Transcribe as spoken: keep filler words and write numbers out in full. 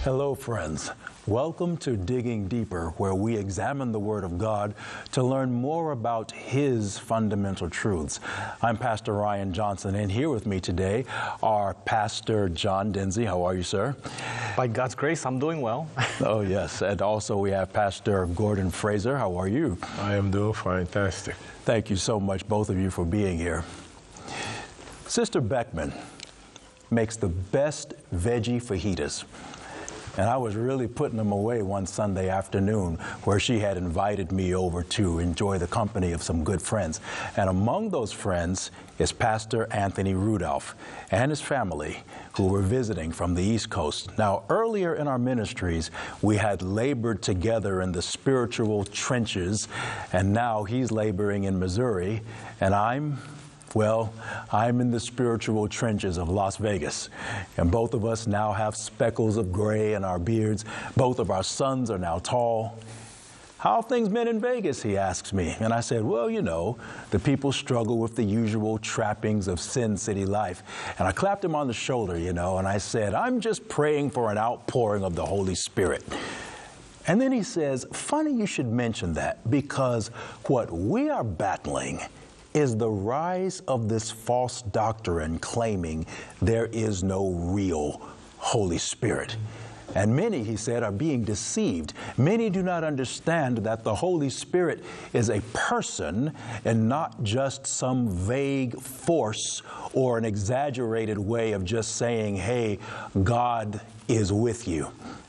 Hello, friends. Welcome to Digging Deeper, where we examine the Word of God to learn more about His fundamental truths. I'm Pastor Ryan Johnson, and here with me today are Pastor John Denzi. How are you, sir? By God's grace, I'm doing well. Oh, yes. And also we have Pastor Gordon Fraser. How are you? I am doing fantastic. Thank you so much, both of you, for being here. Sister Beckman makes the best veggie fajitas. And I was really putting them away one Sunday afternoon where she had invited me over to enjoy the company of some good friends. And among those friends is Pastor Anthony Rudolph and his family who were visiting from the East Coast. Now, earlier in our ministries, we had labored together in the spiritual trenches, and now he's laboring in Missouri, and I'm Well, I'm in the spiritual trenches of Las Vegas, and both of us now have speckles of gray in our beards. Both of our sons are now tall. How have things been in Vegas, he asks me. And I said, well, you know, the people struggle with the usual trappings of Sin City life. And I clapped him on the shoulder, you know, and I said, I'm just praying for an outpouring of the Holy Spirit. And then he says, funny you should mention that, because what we are battling is the rise of this false doctrine claiming there is no real Holy Spirit. And many, he said, are being deceived. Many do not understand that the Holy Spirit is a person and not just some vague force or an exaggerated way of just saying, hey, God is with you.